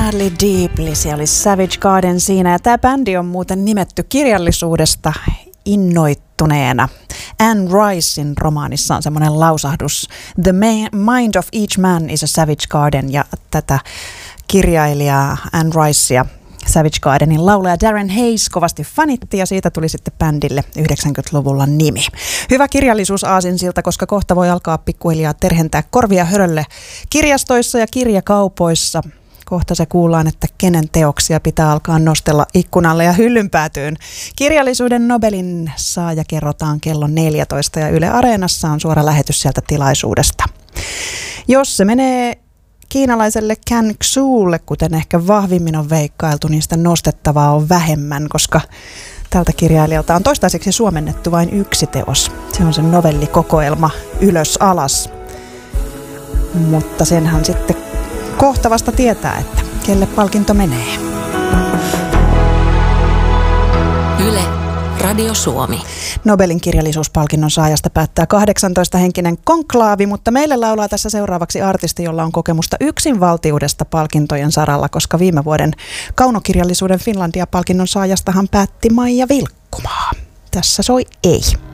Madly Deeply, se oli Savage Garden siinä. Ja tämä bändi on muuten nimetty kirjallisuudesta innoittuneena. Anne Ricein romaanissa on semmoinen lausahdus: The mind of each man is a savage garden. Ja tätä kirjailijaa Anne Ricea Savage Gardenin laulaja Darren Hayes kovasti fanitti, ja siitä tuli sitten bändille 90-luvulla nimi. Hyvä kirjallisuus aasinsilta, koska kohta voi alkaa pikkuhiljaa terhentää korvia hörölle kirjastoissa ja kirjakaupoissa. Kohta se kuullaan, että kenen teoksia pitää alkaa nostella ikkunalle ja hyllynpäätyyn. Kirjallisuuden Nobelin saaja kerrotaan kello 14 ja Yle Areenassa on suora lähetys sieltä tilaisuudesta. Jos se menee kiinalaiselle Can Xulle, kuten ehkä vahvimmin on veikkailtu, niin sitä nostettavaa on vähemmän, koska tältä kirjailijalta on toistaiseksi suomennettu vain yksi teos. Se on sen novellikokoelma Ylös alas. Mutta senhän sitten kohta vasta tietää, että kelle palkinto menee. Yle, Radio Suomi. Nobelin kirjallisuuspalkinnon saajasta päättää 18-henkinen konklaavi, mutta meille laulaa tässä seuraavaksi artisti, jolla on kokemusta yksinvaltiudesta palkintojen saralla, koska viime vuoden kaunokirjallisuuden Finlandia-palkinnon saajastahan päätti Maija Vilkkumaa. Tässä soi Ei.